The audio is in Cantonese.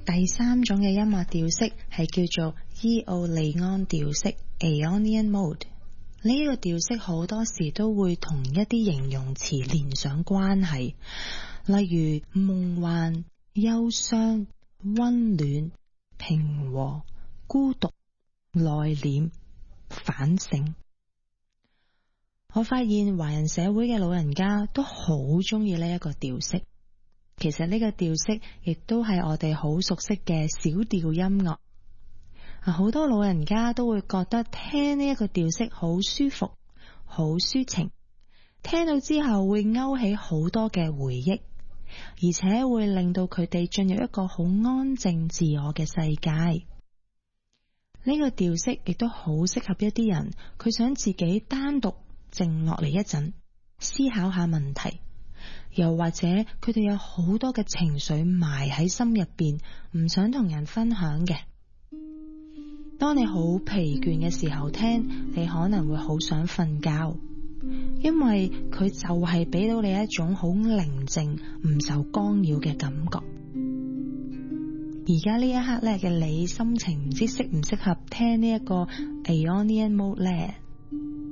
第三種嘅音樂調式係叫做伊奧利安調式 （Aeolian Mode）。呢個調式好多時都會同一啲形容詞連上關係，例如夢幻、憂傷、溫暖、平和、孤獨、內斂、反省。我發現華人社會嘅老人家都好中意呢一個調式。其實呢個調式亦都係我哋好熟悉嘅小調音樂。好多老人家都會覺得聽呢一個調式好舒服、好抒情，聽到之後會勾起好多嘅回憶，而且會令到佢哋進入一個好安靜自我嘅世界。呢個調式亦都好適合一啲人，佢想自己單獨靜落嚟一陣，思考下問題。又或者佢哋有好多嘅情緒埋喺心入邊，唔想同人分享嘅。當你好疲倦嘅時候聽，你可能會好想瞓覺，因為佢就係俾到你一種好寧靜、唔受干擾嘅感覺。而家呢一刻咧嘅你心情唔知適唔適合聽呢一個 Aeolian Mode 咧？